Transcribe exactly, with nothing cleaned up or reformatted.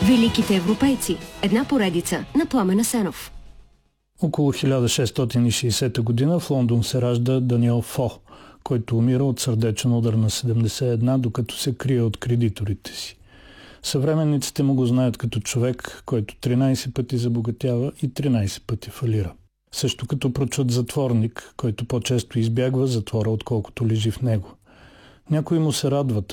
Великите европейци. Една поредица на Пламен Асенов. Около хиляда шестстотин и шейсета година в Лондон се ражда Даниел Фо, който умира от сърдечен удар на седемдесет и една, докато се крие от кредиторите си. Съвременниците му го знаят като човек, който тринайсет пъти забогатява и тринайсет пъти фалира. Също като прочут затворник, който по-често избягва затвора, отколкото лежи в него. Някои му се радват,